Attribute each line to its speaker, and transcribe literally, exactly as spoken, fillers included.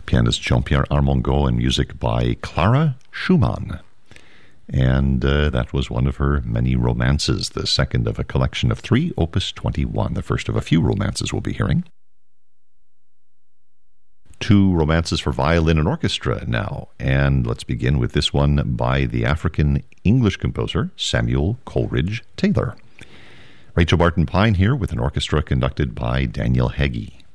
Speaker 1: pianist Jean-Pierre Armengaud, and music by Clara Schumann. And uh, that was one of her many romances, the second of a collection of three, Opus twenty-one, the first of a few romances we'll be hearing. Two romances for violin and orchestra now, and let's begin with this one by the African-English composer Samuel Coleridge Taylor. Rachel Barton Pine here with an orchestra conducted by Daniel Heggie.